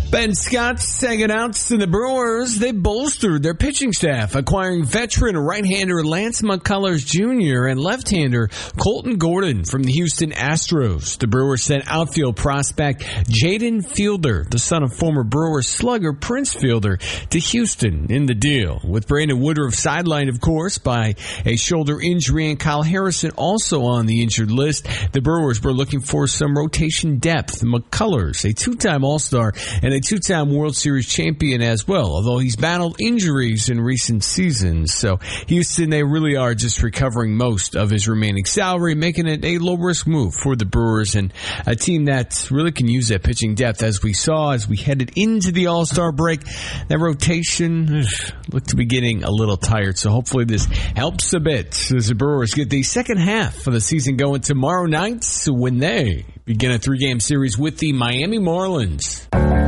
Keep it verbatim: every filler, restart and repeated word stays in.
Ben Scott's hanging out to the Brewers. They bolstered their pitching staff, acquiring veteran right-hander Lance McCullers Junior and left-hander Colton Gordon from the Houston Astros. The Brewers sent outfield prospect Jaden Fielder, the son of former Brewers slugger Prince Fielder, to Houston in the deal. With Brandon Woodruff sidelined, of course, by a shoulder injury and Kyle Harrison also on the injured list, the Brewers were looking for some rotation depth. McCullers, a two-time All-Star and a two-time World Series champion as well, although he's battled injuries in recent seasons. So Houston, they really are just recovering most of his remaining salary, making it a low-risk move for the Brewers and a team that really can use that pitching depth, as we saw as we headed into the All-Star break. That rotation looked to be getting a little tired, so hopefully this helps a bit as the Brewers get the second half of the season going tomorrow night when they begin a three-game series with the Miami Marlins.